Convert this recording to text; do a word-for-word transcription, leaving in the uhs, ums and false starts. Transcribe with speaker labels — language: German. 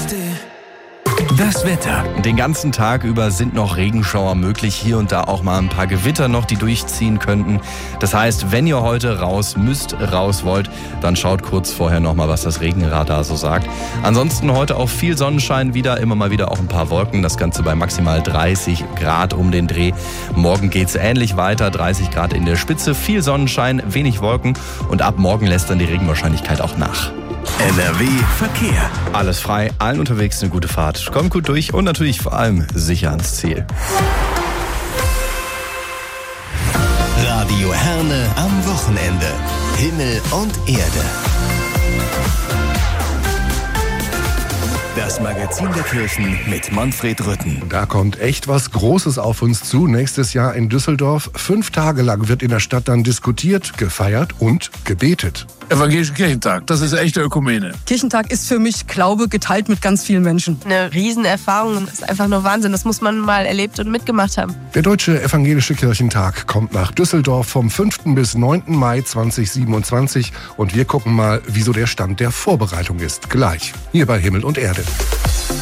Speaker 1: Das Wetter. Den ganzen Tag über sind noch Regenschauer möglich. Hier und da auch mal ein paar Gewitter noch, die durchziehen könnten. Das heißt, wenn ihr heute raus müsst, raus wollt, dann schaut kurz vorher noch mal, was das Regenradar so sagt. Ansonsten heute auch viel Sonnenschein wieder, immer mal wieder auch ein paar Wolken. Das Ganze bei maximal dreißig Grad um den Dreh. Morgen geht's ähnlich weiter, dreißig Grad in der Spitze, viel Sonnenschein, wenig Wolken und ab morgen lässt dann die Regenwahrscheinlichkeit auch nach.
Speaker 2: N R W Verkehr.
Speaker 1: Alles frei, allen unterwegs eine gute Fahrt. Kommt gut durch und natürlich vor allem sicher ans Ziel.
Speaker 2: Radio Herne am Wochenende. Himmel und Erde. Das Magazin der Kirchen mit Manfred Rütten.
Speaker 3: Da kommt echt was Großes auf uns zu. Nächstes Jahr in Düsseldorf. Fünf Tage lang wird in der Stadt dann diskutiert, gefeiert und gebetet.
Speaker 4: Evangelischer Kirchentag, das ist echte Ökumene.
Speaker 5: Kirchentag ist für mich Glaube geteilt mit ganz vielen Menschen.
Speaker 6: Eine Riesenerfahrung, das ist einfach nur Wahnsinn. Das muss man mal erlebt und mitgemacht haben.
Speaker 3: Der Deutsche Evangelische Kirchentag kommt nach Düsseldorf vom fünften bis neunten Mai zweitausendsiebenundzwanzig und wir gucken mal, wieso der Stand der Vorbereitung ist. Gleich hier bei Himmel und Erde.